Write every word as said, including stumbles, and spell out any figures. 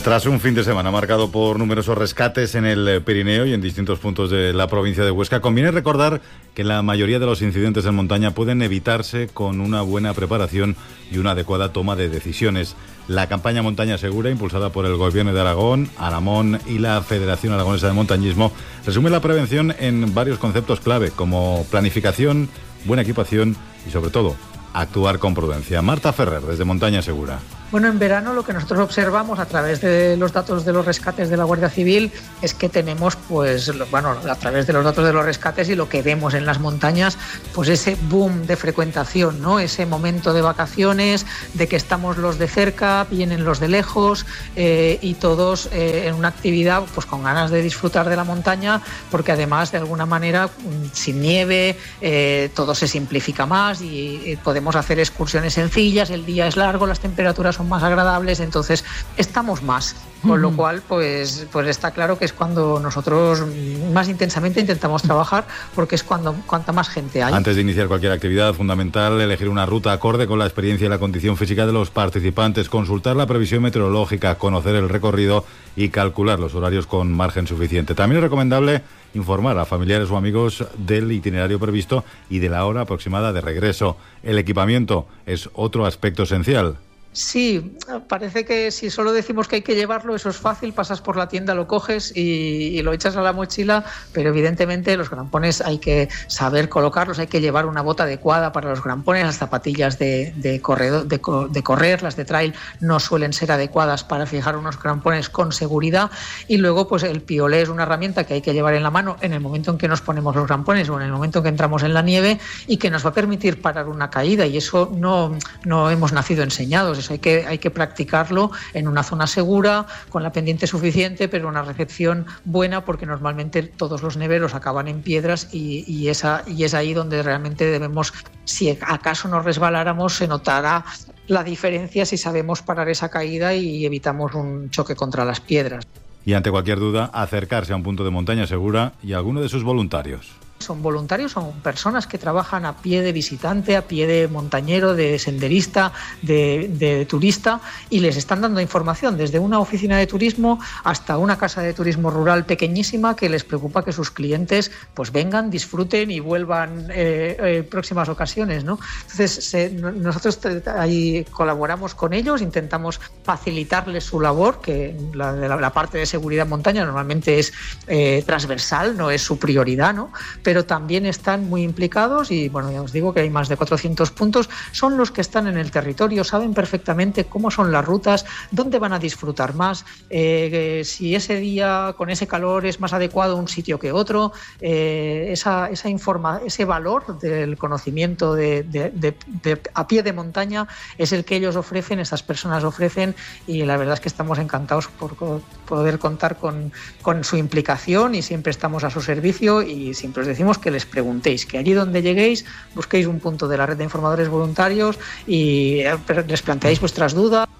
Tras un fin de semana marcado por numerosos rescates en el Pirineo y en distintos puntos de la provincia de Huesca, conviene recordar que la mayoría de los incidentes en montaña pueden evitarse con una buena preparación y una adecuada toma de decisiones. La campaña Montaña Segura, impulsada por el Gobierno de Aragón, Aramón y la Federación Aragonesa de Montañismo, resume la prevención en varios conceptos clave, como planificación, buena equipación y, sobre todo, actuar con prudencia. Marta Ferrer, desde Montaña Segura. Bueno, en verano lo que nosotros observamos a través de los datos de los rescates de la Guardia Civil es que tenemos, pues, bueno, a través de los datos de los rescates y lo que vemos en las montañas, pues ese boom de frecuentación, ¿no? Ese momento de vacaciones, de que estamos los de cerca, vienen los de lejos eh, y todos eh, en una actividad, pues con ganas de disfrutar de la montaña, porque además de alguna manera sin nieve eh, todo se simplifica más y, y podemos hacer excursiones sencillas, el día es largo, las temperaturas son más agradables, entonces estamos más, con lo cual pues, pues está claro que es cuando nosotros más intensamente intentamos trabajar, porque es cuando cuanta más gente hay. Antes de iniciar cualquier actividad, fundamental elegir una ruta acorde con la experiencia y la condición física de los participantes, consultar la previsión meteorológica, conocer el recorrido y calcular los horarios con margen suficiente. También es recomendable informar a familiares o amigos del itinerario previsto y de la hora aproximada de regreso. El equipamiento es otro aspecto esencial. Sí, parece que si solo decimos que hay que llevarlo, eso es fácil, pasas por la tienda, lo coges y, y lo echas a la mochila, pero evidentemente los grampones hay que saber colocarlos, hay que llevar una bota adecuada para los grampones, las zapatillas de, de, corredor, de, de correr, las de trail no suelen ser adecuadas para fijar unos grampones con seguridad, y luego pues el piolé es una herramienta que hay que llevar en la mano en el momento en que nos ponemos los grampones o en el momento en que entramos en la nieve y que nos va a permitir parar una caída, y eso no, no hemos nacido enseñados. Hay que, hay que practicarlo en una zona segura, con la pendiente suficiente, pero una recepción buena, porque normalmente todos los neveros acaban en piedras y, y, esa, y es ahí donde realmente debemos, si acaso nos resbaláramos, se notará la diferencia si sabemos parar esa caída y evitamos un choque contra las piedras. Y ante cualquier duda, acercarse a un punto de Montaña Segura y a alguno de sus voluntarios. Son voluntarios, son personas que trabajan a pie de visitante, a pie de montañero, de senderista, de, de turista, y les están dando información desde una oficina de turismo hasta una casa de turismo rural pequeñísima, que les preocupa que sus clientes pues vengan, disfruten y vuelvan eh, eh, próximas ocasiones, ¿no? Entonces se, nosotros ahí colaboramos con ellos, intentamos facilitarles su labor, que la, la, la parte de seguridad en montaña normalmente es eh, transversal, no es su prioridad, ¿no? Pero también están muy implicados y, bueno, ya os digo que hay más de cuatrocientos puntos, son los que están en el territorio, saben perfectamente cómo son las rutas, dónde van a disfrutar más, eh, si ese día con ese calor es más adecuado un sitio que otro, eh, esa, esa informa, ese valor del conocimiento de, de, de, de a pie de montaña es el que ellos ofrecen, estas personas ofrecen, y la verdad es que estamos encantados por poder contar con, con su implicación, y siempre estamos a su servicio, y siempre os decimos que les preguntéis, que allí donde lleguéis busquéis un punto de la red de informadores voluntarios y les planteáis vuestras dudas.